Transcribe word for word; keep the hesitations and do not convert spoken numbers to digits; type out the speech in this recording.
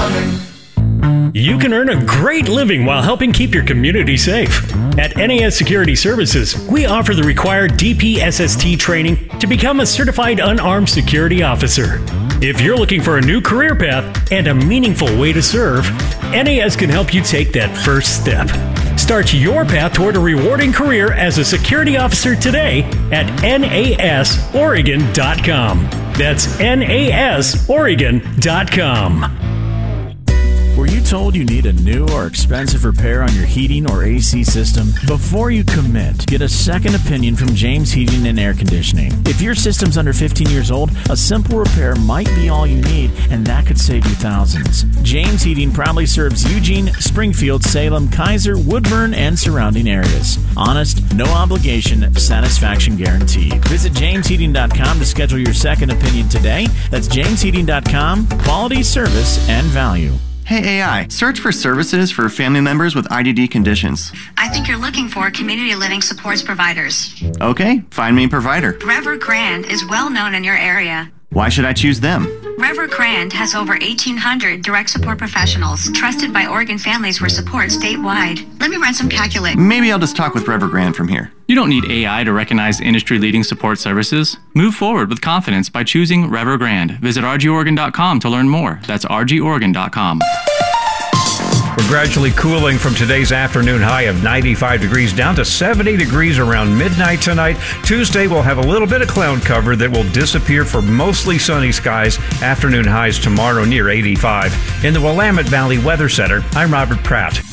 Plumbing. You can earn a great living while helping keep your community safe. At N A S Security Services, we offer the required D P S S T training to become a certified unarmed security officer. If you're looking for a new career path and a meaningful way to serve, N A S can help you take that first step. Start your path toward a rewarding career as a security officer today at N A S Oregon dot com. That's N A S Oregon dot com. Were you told you need a new or expensive repair on your heating or A C system? Before you commit, get a second opinion from James Heating and Air Conditioning. If your system's under fifteen years old, a simple repair might be all you need, and that could save you thousands. James Heating proudly serves Eugene, Springfield, Salem, Kaiser, Woodburn, and surrounding areas. Honest, no obligation, satisfaction guaranteed. Visit james heating dot com to schedule your second opinion today. That's james heating dot com. Quality, service, and value. Hey A I, search for services for family members with I D D conditions. I think you're looking for community living supports providers. Okay, find me a provider. Rever Grand is well known in your area. Why should I choose them? Rever Grand has over eighteen hundred direct support professionals trusted by Oregon families for support statewide. Let me run some calculations. Maybe I'll just talk with Rever Grand from here. You don't need A I to recognize industry-leading support services. Move forward with confidence by choosing Rever Grand. Visit R G Oregon dot com to learn more. That's R G Oregon dot com. We're gradually cooling from today's afternoon high of ninety-five degrees down to seventy degrees around midnight tonight. Tuesday, we'll have a little bit of cloud cover that will disappear for mostly sunny skies. Afternoon highs tomorrow near eighty-five. In the Willamette Valley Weather Center, I'm Robert Pratt.